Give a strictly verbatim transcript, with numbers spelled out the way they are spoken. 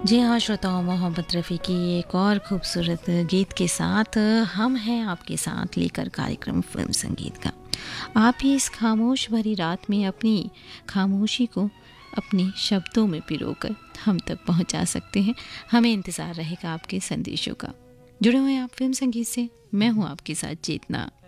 जी हाँ श्रोताओं, मोहम्मद रफ़ी की एक और खूबसूरत गीत के साथ हम हैं आपके साथ लेकर कार्यक्रम फिल्म संगीत का। आप ही इस खामोश भरी रात में अपनी खामोशी को अपने शब्दों में पिरोकर हम तक पहुंचा सकते हैं। हमें इंतज़ार रहेगा आपके संदेशों का। जुड़े हुए हैं आप फिल्म संगीत से। मैं हूं आपके साथ चेतना।